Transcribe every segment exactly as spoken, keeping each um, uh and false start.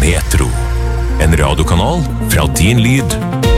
Metro. En radiokanal fra din lyd.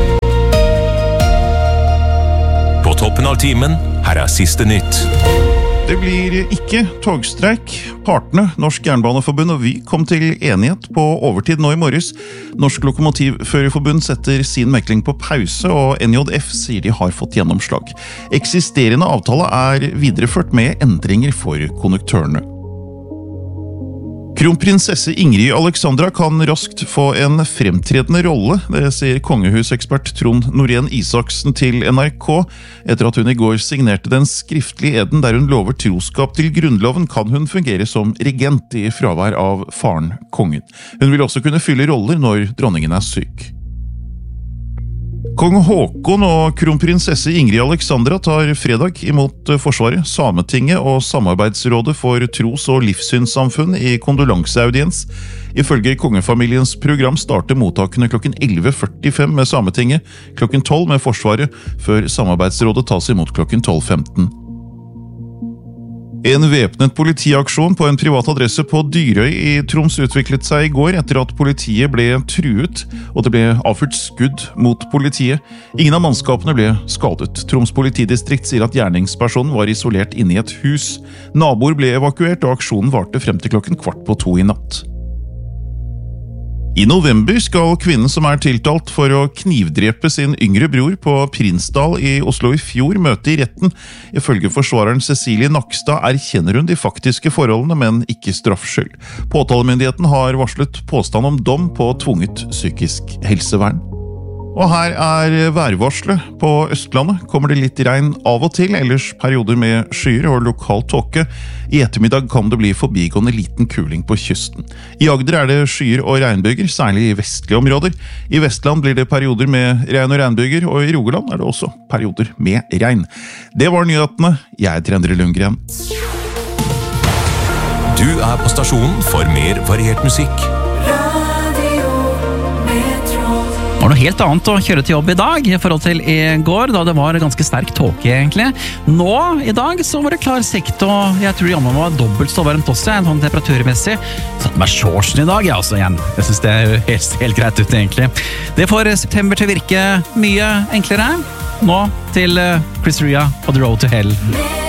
På toppen av timen, her er siste nytt. Det blir ikke togstreik. Partene, Norsk Jernbaneforbund og Vy kom til enighet på overtid nå i morges. Norsk Lokomotivførerforbund setter sin mekling på pause, og N J F sier de har fått gjennomslag. Eksisterende avtale er videreført med endringer for konduktørene. Kronprinsesse Ingrid Alexandra kan raskt få en fremtredende rolle, det sier kongehusekspert Trond Norén Isaksen til N R K. Etter at hun i går signerte den skriftlige eden der hun lover troskap til grunnloven, kan hun fungere som regent i fravær av faren kongen. Hun vil også kunne fylle roller når dronningen er syk. Kong Håkon og kronprinsesse Ingrid Alexandra tar fredag imot Forsvaret, Sametinget og Samarbeidsrådet for tros- og livssynssamfunn i kondolanseaudiens. Ifølge kongefamiliens program starter mottakene klokken elleve førtifem med Sametinget, klokken tolv med Forsvaret, før Samarbeidsrådet tas imot klokken tolv femten. En væpnet politiaksjon på en privat adresse på Dyrøy i Troms utviklet seg i går etter at politiet ble truet, og det ble avført skudd mot politiet. Ingen av mannskapene ble skadet. Troms politidistrikt sier at gjerningspersonen var isolert inne i et hus. Naboer ble evakuert, og aksjonen varte frem til klokken kvart på to i natt. I november skal kvinnen som er tiltalt for å knivdrepe sin yngre bror på Prinsdal i Oslo i fjor møte i retten. Ifølge forsvareren Cecilie Nakstad erkjenner hun de faktiske forholdene, men ikke straffskyld. Påtalemyndigheten har varslet påstand om dom på tvunget psykisk helsevern. Og her er værvarselet. På Østlandet kommer det litt regn av og til, ellers perioder med skyer og lokal tåke. I ettermiddag kan det bli forbigående liten kuling på kysten. I Agder er det skyer og regnbyger, særlig i vestlige områder. I Vestland blir det perioder med regn og regnbyger, og i Rogaland er det også perioder med regn. Det var nyhetene. Jeg er Endre Lundgren. Du er på stasjonen for mer variert musikk. Det var noe helt annet å kjøre til jobb i dag i forhold til i går, da det var ganske sterk tåke egentlig. Nå, i dag, så var det klar sikt, og jeg tror jammen var dobbelt så varmt også, en sånn temperaturmessig. Satt med shortsen i dag, jeg også igjen. Jeg synes det er helt, helt greit ut egentlig. Det får september til å virke mye enklere. Nå til Chris Ria og The Road to Hell.